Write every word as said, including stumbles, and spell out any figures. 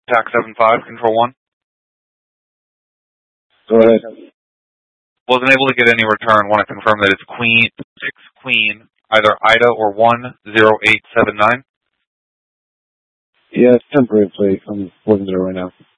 Tac seven five, Control one. Go ahead. Wasn't able to get any return. Want to confirm that it's Queen, six Queen, either Ida or one zero eight seven nine. Yeah, it's temporary plate. I'm working there right now.